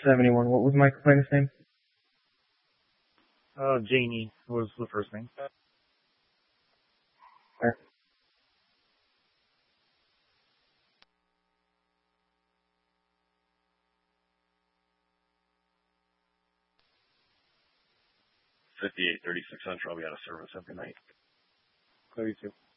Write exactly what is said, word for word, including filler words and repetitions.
seventy-one. What was my complainant's name? Uh, Janie was the first name. Alright. fifty-eight thirty-six Central, I'll be out of service every night. thirty-two.